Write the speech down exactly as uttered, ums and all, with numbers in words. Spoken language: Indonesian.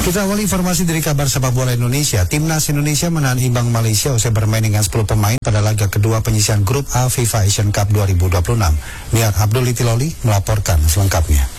Kita awali informasi dari kabar sepak bola Indonesia. Timnas Indonesia menahan imbang Malaysia usai bermain dengan sepuluh pemain pada laga kedua penyisihan grup A FIFA Asian Cup dua ribu dua puluh enam. Niat Abdul Itiloli melaporkan selengkapnya.